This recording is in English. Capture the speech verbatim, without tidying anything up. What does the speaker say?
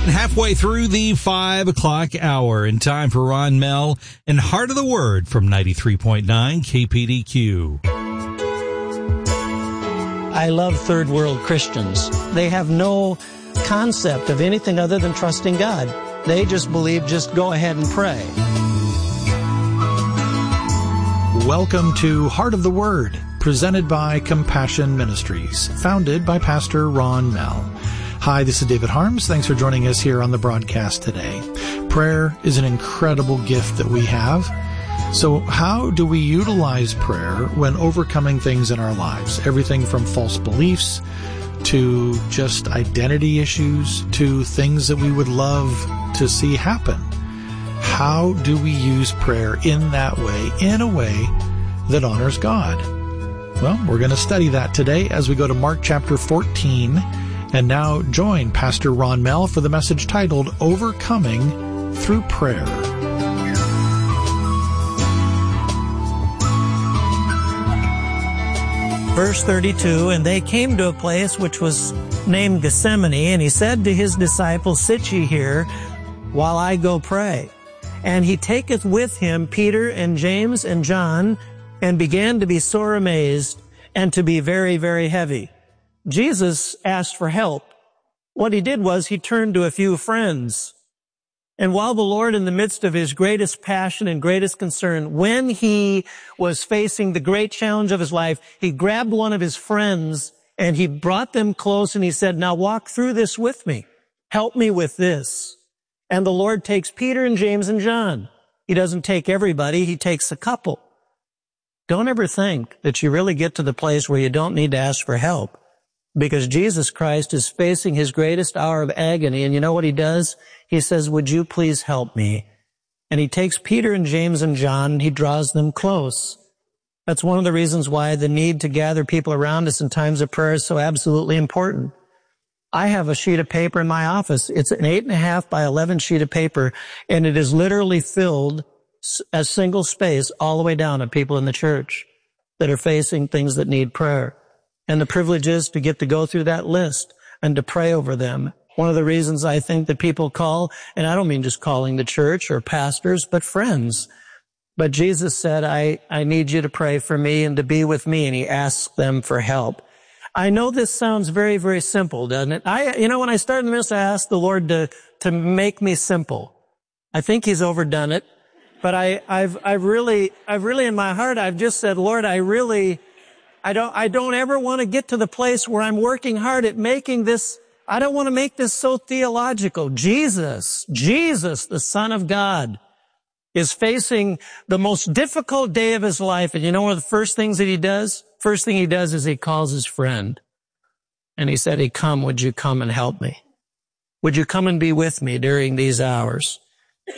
Halfway through the five o'clock hour, in time for Ron Mell and Heart of the Word from ninety-three point nine K P D Q. I love third world Christians. They have no concept of anything other than trusting God. They just believe, just go ahead and pray. Welcome to Heart of the Word, presented by Compassion Ministries, founded by Pastor Ron Mell. Hi, this is David Harms. Thanks for joining us here on the broadcast today. Prayer is an incredible gift that we have. So how do we utilize prayer when overcoming things in our lives? Everything from false beliefs to just identity issues to things that we would love to see happen. How do we use prayer in that way, in a way that honors God? Well, we're going to study that today as we go to Mark chapter fourteen. And now join Pastor Ron Mell for the message titled, Overcoming Through Prayer. Verse thirty-two, and they came to a place which was named Gethsemane, and he said to his disciples, sit ye here while I go pray. And he taketh with him Peter and James and John, and began to be sore amazed, and to be very, very heavy. Jesus asked for help. What he did was he turned to a few friends. And while the Lord, in the midst of his greatest passion and greatest concern, when he was facing the great challenge of his life, he grabbed one of his friends and he brought them close and he said, now walk through this with me. Help me with this. And the Lord takes Peter and James and John. He doesn't take everybody. He takes a couple. Don't ever think that you really get to the place where you don't need to ask for help. Because Jesus Christ is facing his greatest hour of agony. And you know what he does? He says, would you please help me? And he takes Peter and James and John and he draws them close. That's one of the reasons why the need to gather people around us in times of prayer is so absolutely important. I have a sheet of paper in my office. It's an eight and a half by eleven sheet of paper, and it is literally filled a single space all the way down of people in the church that are facing things that need prayer. And the privilege is to get to go through that list and to pray over them. One of the reasons I think that people call, and I don't mean just calling the church or pastors, but friends. But Jesus said, I, I need you to pray for me and to be with me. And he asked them for help. I know this sounds very, very simple, doesn't it? I, you know, when I started this, I asked the Lord to, to make me simple. I think he's overdone it. But I, I've, I've really, I've really in my heart, I've just said, Lord, I really, I don't, I don't ever want to get to the place where I'm working hard at making this, I don't want to make this so theological. Jesus, Jesus, the Son of God, is facing the most difficult day of his life. And you know one of the first things that he does? First thing he does is he calls his friend. And he said, hey, come, would you come and help me? Would you come and be with me during these hours?